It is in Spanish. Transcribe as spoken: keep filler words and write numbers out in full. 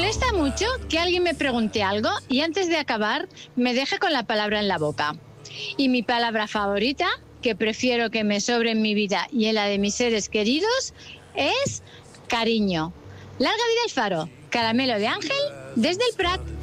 molesta mucho que alguien me pregunte algo y antes de acabar me deje con la palabra en la boca. Y mi palabra favorita, que prefiero que me sobre en mi vida y en la de mis seres queridos, es cariño. Larga vida al Faro. Caramelo de Ángel desde el Prat.